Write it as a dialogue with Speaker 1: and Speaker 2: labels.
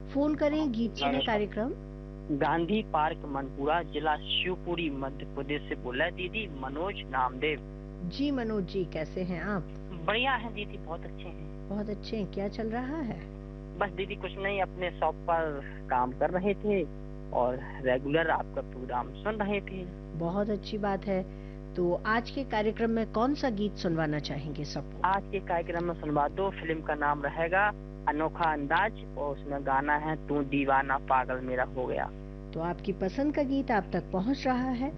Speaker 1: Phone करें गीत सुने कार्यक्रम।
Speaker 2: गांधी पार्क मनपुरा, जिला शिवपुरी, मध्य प्रदेश से बोला है दीदी, मनोज नामदेव।
Speaker 1: जी मनोज जी, कैसे हैं आप?
Speaker 2: बढ़िया है दीदी, बहुत अच्छे हैं।
Speaker 1: बहुत अच्छे हैं। क्या चल रहा है?
Speaker 2: बस दीदी कुछ नहीं, अपने शॉप पर काम कर रहे थे और रेगुलर आपका प्रोग्राम सुन रहे थे।
Speaker 1: बहुत अच्छी बात है। तो आज के कार्यक्रम में कौन सा गीत सुनवाना चाहेंगे सबको?
Speaker 2: आज के कार्यक्रम में सुनवा दो, फिल्म का नाम रहेगा अनोखा अंदाज और उसमें गाना है तू दीवाना पागल मेरा हो गया।
Speaker 1: तो आपकी पसंद का गीत आप तक पहुंच रहा है।